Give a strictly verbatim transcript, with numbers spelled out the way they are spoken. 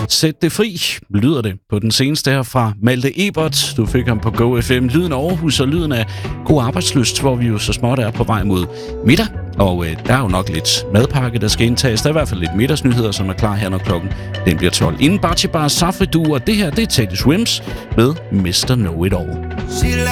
Sæt det fri, lyder det på den seneste her fra Malte Ebert. Du fik ham på Go F M. Lyden af Aarhus og lyden af god arbejdslyst, hvor vi jo så småt er på vej mod middag. Og øh, der er jo nok lidt madpakke, der skal indtages. Der er i hvert fald lidt middagsnyheder, som er klar her, når klokken den bliver tolv. Inden Bachibar Safri Du, og det her, det er Teddy Swims med mister Know It All.